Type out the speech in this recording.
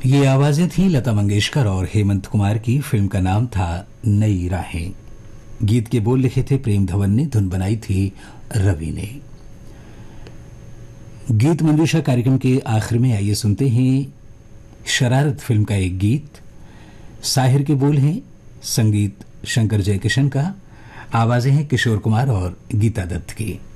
ये आवाजें थीं लता मंगेशकर और हेमंत कुमार की। फिल्म का नाम था नई राहें। गीत के बोल लिखे थे प्रेम धवन ने, धुन बनाई थी रवि ने। गीत मंजूषा कार्यक्रम के आखिर में आइए सुनते हैं शरारत फिल्म का एक गीत। साहिर के बोल हैं, संगीत शंकर जयकिशन का, आवाजें हैं किशोर कुमार और गीता दत्त की।